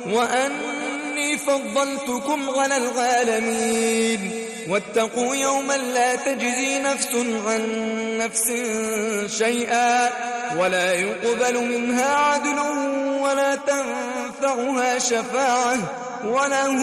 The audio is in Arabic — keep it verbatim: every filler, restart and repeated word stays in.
وأني فضلتكم على العالمين واتقوا يوما لا تجزي نفس عن نفس شيئا ولا يقبل منها عدل ولا تنفعها شفاعة ولا